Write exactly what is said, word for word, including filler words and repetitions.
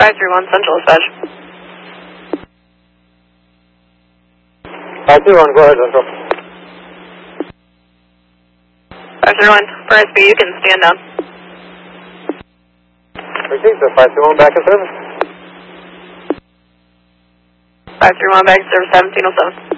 five three one, Central Dispatch. five three one, go ahead, Central. five three one, for S B, you can stand down. Okay, so five three one back in service. five three one, back in service, seventeen oh seven.